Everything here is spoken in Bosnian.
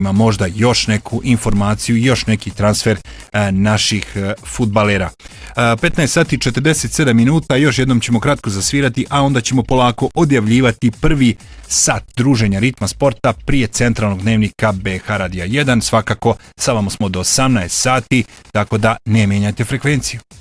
ima možda još neku informaciju, još neki transfer naših fudbalera. 15 sati 47 minuta, još jednom ćemo kratko zasvirati, a onda ćemo polako odjavljivati prvi sat druženja Ritma sporta prije centralnog dnevnika BH Radija 1. Svakako, sa vama smo do 18 sati, tako da ne mijenjajte frekvenciju.